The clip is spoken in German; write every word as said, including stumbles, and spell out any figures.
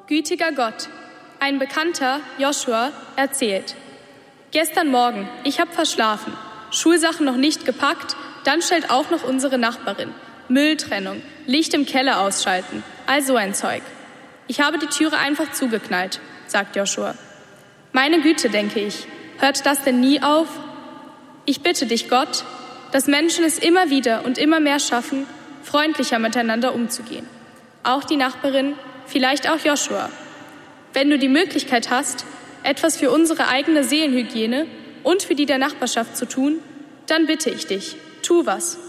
Gütiger Gott, ein Bekannter, Joshua, erzählt: Gestern Morgen, ich habe verschlafen, Schulsachen noch nicht gepackt, dann stellt auch noch unsere Nachbarin. Mülltrennung, Licht im Keller ausschalten, all so ein Zeug. Ich habe die Türe einfach zugeknallt, sagt Joshua. Meine Güte, denke ich, hört das denn nie auf? Ich bitte dich, Gott, dass Menschen es immer wieder und immer mehr schaffen, freundlicher miteinander umzugehen. Auch die Nachbarin, vielleicht auch Joshua. Wenn du die Möglichkeit hast, etwas für unsere eigene Seelenhygiene und für die der Nachbarschaft zu tun, dann bitte ich dich, tu was.